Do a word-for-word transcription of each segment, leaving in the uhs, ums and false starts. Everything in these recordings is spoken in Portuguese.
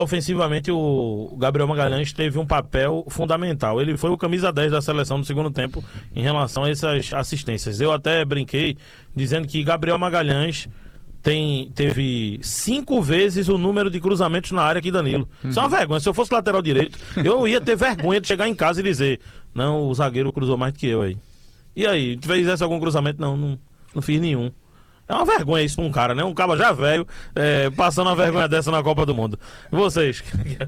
ofensivamente, o Gabriel Magalhães teve um papel fundamental. Ele foi o camisa dez da seleção no segundo tempo em relação a essas assistências. Eu até brinquei dizendo que Gabriel Magalhães tem, teve cinco vezes o número de cruzamentos na área que Danilo. Isso é uma vergonha. Se eu fosse lateral direito, eu ia ter vergonha de chegar em casa e dizer: não, o zagueiro cruzou mais do que eu aí. E aí, tu fizesse algum cruzamento? Não, não, não fiz nenhum. É uma vergonha isso pra um cara, né? Um cara já velho, é, passando uma vergonha dessa na Copa do Mundo. E vocês?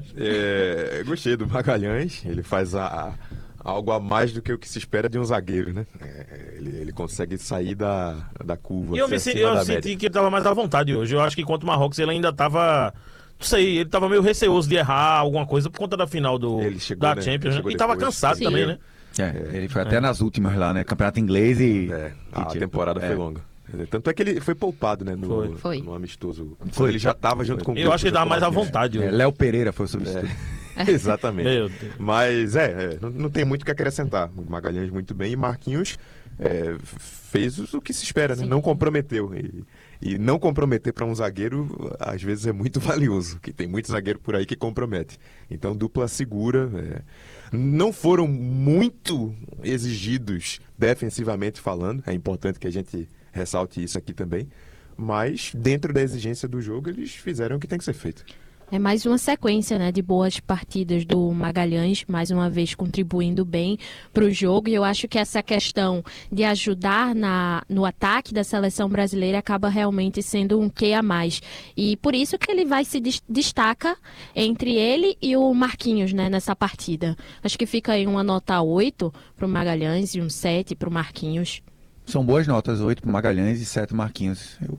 É, gostei do Magalhães. Ele faz a, a, algo a mais do que o que se espera de um zagueiro, né? É, ele, ele consegue sair da, da curva. E eu, me, eu senti que ele tava mais à vontade hoje. Eu acho que contra o Marrocos ele ainda tava... Não sei, ele tava meio receoso de errar alguma coisa por conta da final do, chegou, da né? Champions. Né? E tava cansado Sim. também, né? É, ele foi até é. nas últimas lá, né? Campeonato inglês e... É, a e, temporada é. foi longa. Tanto é que ele foi poupado, né? No, foi. no amistoso. Foi. Ele já estava junto com o Eu acho que ele dava mais à vontade. É, Léo Pereira foi o substituto. É. Exatamente. Mas é, é não, não tem muito o que acrescentar. O Magalhães muito bem e Marquinhos é, fez o que se espera, né? Não comprometeu. E, e não comprometer para um zagueiro às vezes é muito valioso, que tem muito zagueiro por aí que compromete. Então dupla segura. É, não foram muito exigidos defensivamente falando. É importante que a gente ressalte isso aqui também. Mas dentro da exigência do jogo eles fizeram o que tem que ser feito. É mais uma sequência, né, de boas partidas do Magalhães, mais uma vez contribuindo bem para o jogo. E eu acho que essa questão de ajudar na, no ataque da seleção brasileira acaba realmente sendo um quê a mais. E por isso que ele vai se des- destaca entre ele e o Marquinhos, né, nessa partida. Acho que fica aí uma nota oito para o Magalhães e um sete para o Marquinhos. São boas notas, oito para o Magalhães e sete para o Marquinhos. Eu...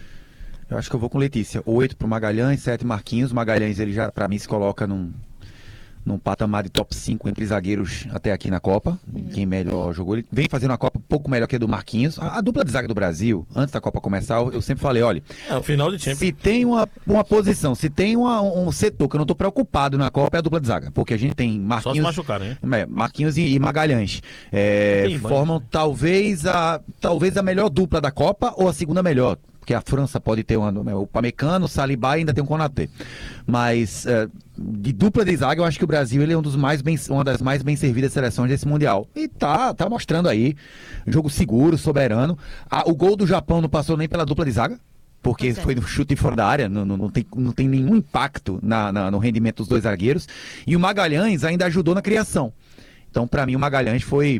Eu acho que eu vou com Letícia. oito para o Magalhães, sete Marquinhos. O Magalhães, ele já, para mim, se coloca num, num patamar de top cinco entre zagueiros até aqui na Copa. Uhum. Quem melhor jogou. Ele vem fazendo uma Copa um pouco melhor que a do Marquinhos. A, a dupla de zaga do Brasil, antes da Copa começar, eu, eu sempre falei, olha... É o final de Champions. Se tem uma, uma posição, se tem uma, um setor que eu não estou preocupado na Copa, é a dupla de zaga. Porque a gente tem Marquinhos... Só se machucaram, hein? É, Marquinhos e, e Magalhães. É, formam talvez a, talvez a melhor dupla da Copa ou a segunda melhor. Porque a França pode ter uma, o Pamecano, o Saliba e ainda tem um Konaté. Mas uh, de dupla de zaga, eu acho que o Brasil ele é um dos mais bem, uma das mais bem servidas seleções desse Mundial. E tá, tá mostrando aí, jogo seguro, soberano. Ah, o gol do Japão não passou nem pela dupla de zaga, porque é. foi no chute fora da área, não, não, não, tem, não tem nenhum impacto na, na, no rendimento dos dois zagueiros. E o Magalhães ainda ajudou na criação. Então, para mim, o Magalhães foi...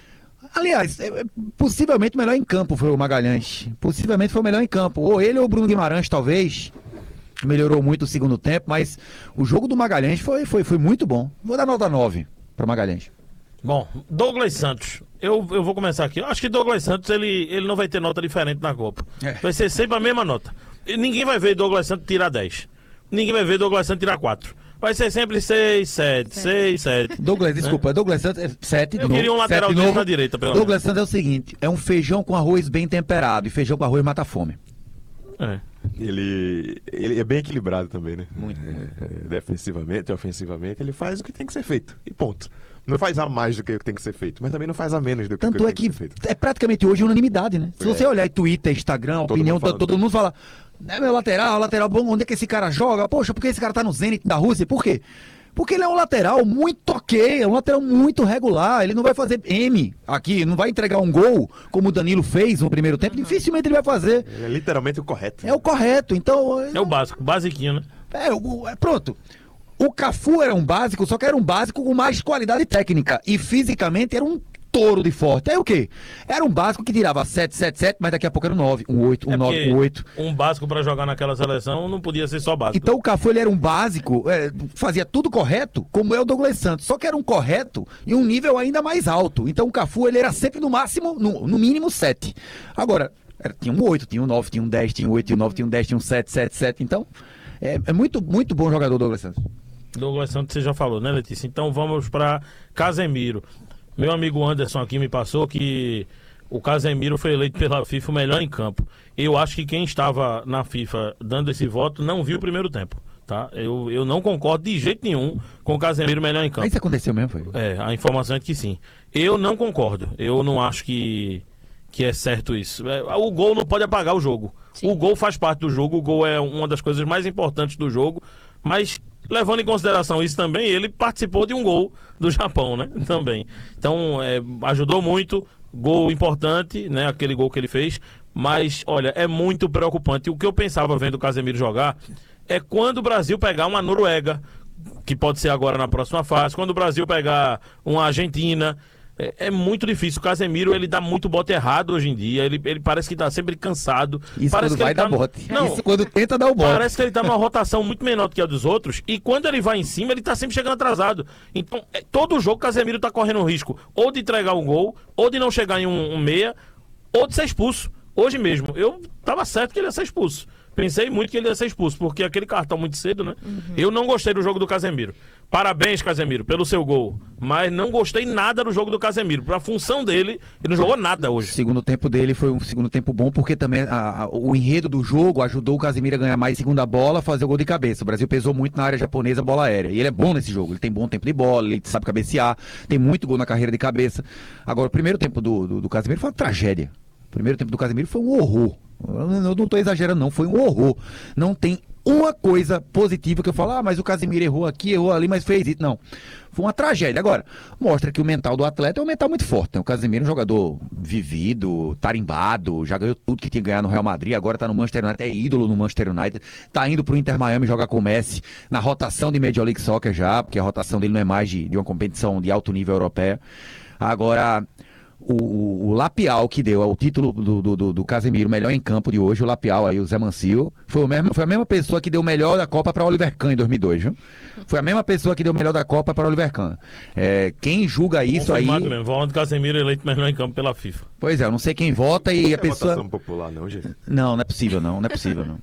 Aliás, possivelmente o melhor em campo foi o Magalhães. Possivelmente foi o melhor em campo. Ou ele ou o Bruno Guimarães, talvez. Melhorou muito o segundo tempo, mas o jogo do Magalhães foi, foi, foi muito bom. Vou dar nota nove para o Magalhães. Bom, Douglas Santos. Eu, eu vou começar aqui. Eu acho que Douglas Santos ele, ele não vai ter nota diferente na Copa. É. Vai ser sempre a mesma nota. E ninguém vai ver Douglas Santos tirar dez. Ninguém vai ver Douglas Santos tirar quatro. Vai ser sempre seis, sete, seis, sete. Douglas, desculpa, Douglas Santos é sete de Eu novo. queria um lateral dele na direita, pelo menos. Douglas Santos é o seguinte, é um feijão com arroz bem temperado, e feijão com arroz mata a fome. É. Ele, ele é bem equilibrado também, né? Muito. É, é, defensivamente, ofensivamente, ele faz o que tem que ser feito, e ponto. Não faz a mais do que tem que ser feito, mas também não faz a menos do que, Tanto que é tem que que ser feito. É praticamente hoje unanimidade, né? Se é. você olhar em Twitter, Instagram, todo opinião, mundo todo mundo fala, é meu lateral, lateral bom, onde é que esse cara joga? Poxa, por que esse cara tá no Zenit da Rússia? Por quê? Porque ele é um lateral muito ok, é um lateral muito regular, ele não vai fazer M aqui, não vai entregar um gol como o Danilo fez no primeiro tempo, dificilmente ele vai fazer. É literalmente o correto. É o correto, então... É o básico, basiquinho, né? É, o, é pronto. O Cafu era um básico, só que era um básico com mais qualidade técnica e fisicamente era um touro de forte. Aí o quê? Era um básico que tirava sete, sete, sete, mas daqui a pouco era um nove, um oito, um nove, um oito. Um básico pra jogar naquela seleção não podia ser só básico. Então o Cafu ele era um básico, é, fazia tudo correto, como é o Douglas Santos, só que era um correto e um nível ainda mais alto. Então o Cafu ele era sempre no máximo, no, no mínimo sete. Agora, era, tinha um oito, tinha um nove, tinha um dez, tinha um oito, tinha um nove, tinha um dez, tinha um sete, sete, sete. Então, é, é muito, muito bom jogador o Douglas Santos. Douglas Santos você já falou, né, Letícia? Então vamos para Casemiro. Meu amigo Anderson aqui me passou que o Casemiro foi eleito pela FIFA o melhor em campo. Eu acho que quem estava na FIFA dando esse voto não viu o primeiro tempo, tá? Eu, eu não concordo de jeito nenhum com o Casemiro melhor em campo. Mas isso aconteceu mesmo, foi? É, a informação é de que sim. Eu não concordo. Eu não acho que, que é certo isso. O gol não pode apagar o jogo. Sim. O gol faz parte do jogo, o gol é uma das coisas mais importantes do jogo, mas levando em consideração isso também, ele participou de um gol do Japão, né? Também. Então, é, ajudou muito, gol importante, né? Aquele gol que ele fez. Mas, olha, é muito preocupante. O que eu pensava vendo o Casemiro jogar é quando o Brasil pegar uma Noruega, que pode ser agora na próxima fase, quando o Brasil pegar uma Argentina. É, é muito difícil. O Casemiro, ele dá muito bote errado hoje em dia. Ele, ele parece que tá sempre cansado. Isso parece quando que vai ele tá dar no... bote. Não, Isso quando tenta dar o bote. Parece que ele tá numa rotação muito menor do que a dos outros. E quando ele vai em cima, ele tá sempre chegando atrasado. Então, é, todo jogo o Casemiro tá correndo o risco ou de entregar um gol, ou de não chegar em um, um meia, ou de ser expulso. Hoje mesmo, eu tava certo que ele ia ser expulso. Pensei muito que ele ia ser expulso, porque aquele cartão muito cedo, né? Uhum. Eu não gostei do jogo do Casemiro. Parabéns, Casemiro, pelo seu gol. Mas não gostei nada do jogo do Casemiro. Pra função dele, ele não jogou nada hoje. O segundo tempo dele foi um segundo tempo bom, porque também a, a, o enredo do jogo ajudou o Casemiro a ganhar mais segunda bola, fazer o gol de cabeça. O Brasil pesou muito na área japonesa, bola aérea. E ele é bom nesse jogo. Ele tem bom tempo de bola, ele sabe cabecear, tem muito gol na carreira de cabeça. Agora, o primeiro tempo do, do, do Casemiro foi uma tragédia. O primeiro tempo do Casemiro foi um horror. Eu não estou exagerando, não. Foi um horror. Não tem uma coisa positiva que eu falo, ah, mas o Casemiro errou aqui, errou ali, mas fez isso. Não. Foi uma tragédia. Agora, mostra que o mental do atleta é um mental muito forte. Né? O Casemiro é um jogador vivido, tarimbado, já ganhou tudo que tinha que ganhar no Real Madrid, agora está no Manchester United, é ídolo no Manchester United, está indo para o Inter Miami jogar com o Messi, na rotação de Major League Soccer já, porque a rotação dele não é mais de, de uma competição de alto nível europeia. Agora... O, o, o Lapial que deu o título do, do, do, do Casemiro melhor em campo de hoje, o Lapial aí, o Zé Mancil, foi, o mesmo, foi a mesma pessoa que deu o melhor da Copa para Oliver Kahn em dois mil e dois, viu? Foi a mesma pessoa que deu o melhor da Copa para Oliver Kahn. É, quem julga isso aí... Mesmo, volando Casemiro eleito melhor em campo pela FIFA. Pois é, eu não sei quem vota e não a pessoa... Não é popular não, gente? Não, não é possível não, não é possível não.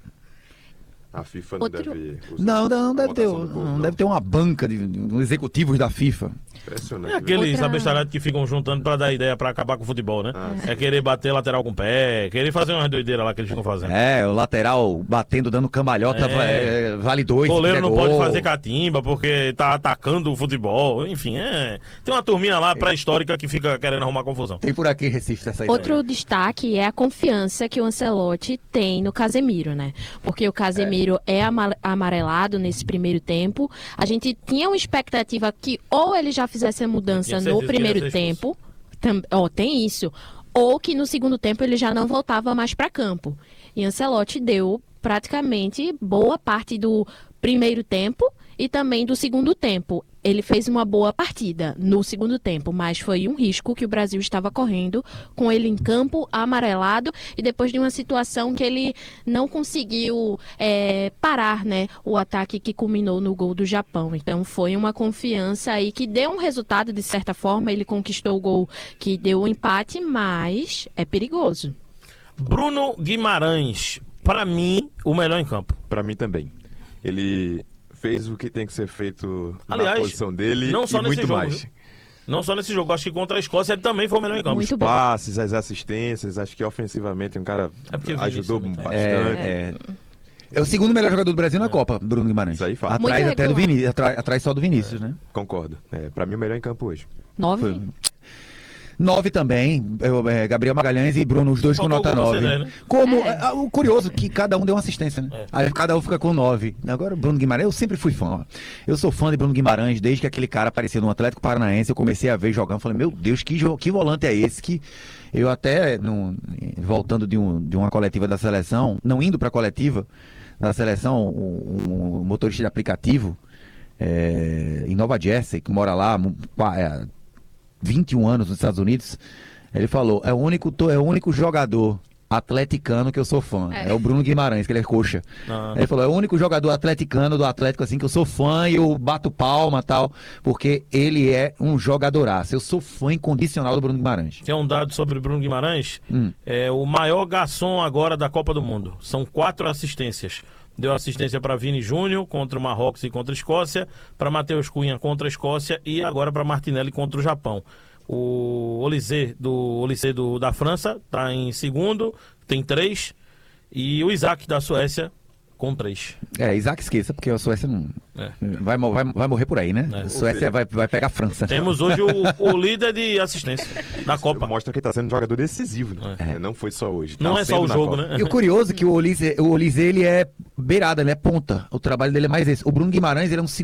A FIFA não Outro... deve... Usar não, não, deve ter, povo, não, não deve ter uma banca de, de executivos da FIFA. Impressionante. É aqueles Outra... abestalhados que ficam juntando pra dar ideia pra acabar com o futebol, né? Ah, é querer bater lateral com o pé, querer fazer umas doideiras lá que eles ficam fazendo. É, o lateral batendo, dando cambalhota, É. é, vale dois. O goleiro não pode gol. fazer catimba porque tá atacando o futebol. Enfim, é. Tem uma turminha lá pré-histórica que fica querendo arrumar confusão. Tem por aqui em Recife essa ideia. Outro destaque é a confiança que o Ancelotti tem no Casemiro, né? Porque o Casemiro é, é ama- amarelado nesse primeiro tempo. A gente tinha uma expectativa que ou ele já fizesse a mudança no primeiro tempo, tam, ó, tem isso, ou que no segundo tempo ele já não voltava mais para campo. E Ancelotti deu praticamente boa parte do primeiro tempo e também do segundo tempo. Ele fez uma boa partida no segundo tempo, mas foi um risco que o Brasil estava correndo com ele em campo, amarelado, e depois de uma situação que ele não conseguiu é, parar, né, o ataque que culminou no gol do Japão. Então foi uma confiança aí que deu um resultado, de certa forma, ele conquistou o gol que deu o empate, mas é perigoso. Bruno Guimarães, para mim, o melhor em campo. Para mim também. Ele... fez o que tem que ser feito Aliás, na posição dele não só e nesse muito jogo, mais. Viu? Não só nesse jogo, acho que contra a Escócia ele também foi o melhor em campo. Os passes, as assistências, acho que ofensivamente um cara é ajudou Vinícius, bastante. É, é. é o segundo melhor jogador do Brasil na Copa, Bruno Guimarães. Isso aí fala. Atrás Muito até do regular. Vinícius, atrás, atrás só do Vinícius, né? Concordo. É, para mim o melhor em campo hoje. Nove? Foi. Nove também, eu, é, Gabriel Magalhães e Bruno, os dois com Faltou nota algum nove. você, né? Como, É. é, o curioso que cada um deu uma assistência, né? É. Aí cada um fica com nove. Agora o Bruno Guimarães, eu sempre fui fã. Ó. Eu sou fã de Bruno Guimarães, desde que aquele cara apareceu no Atlético Paranaense, eu comecei a ver jogando, falei, meu Deus, que, jo- que volante é esse? Que eu até, no, voltando de, um, de uma coletiva da seleção, não indo pra coletiva da seleção, um, um motorista de aplicativo, é, em Nova Jersey, que mora lá, é, vinte e um anos nos Estados Unidos, ele falou, é o único, é o único jogador atleticano que eu sou fã. É, é o Bruno Guimarães, que ele é coxa. Ah. Ele falou, é o único jogador atleticano do Atlético assim que eu sou fã e eu bato palma e tal, porque ele é um jogadoraço. Eu sou fã incondicional do Bruno Guimarães. Tem um dado sobre o Bruno Guimarães, Hum. é o maior garçom agora da Copa do Mundo. São quatro assistências. Deu assistência para Vini Júnior contra o Marrocos e contra a Escócia, para Matheus Cunha contra a Escócia e agora para Martinelli contra o Japão. O Olysée do, Olysée do da França está em segundo, tem três, e o Isaac da Suécia com três. É, Isaac esqueça, porque a Suécia não É. vai, vai, vai morrer por aí, né? É. A Suécia vai, vai pegar a França. Temos hoje o, o líder de assistência da Copa. Mostra que ele tá sendo um jogador decisivo, né? É. É, não foi só hoje. Não tá é só sendo o na jogo, Copa. né? E o curioso é que o Olysée, o Olysée, ele é beirada, ele é ponta. O trabalho dele é mais esse. O Bruno Guimarães, ele é um segundo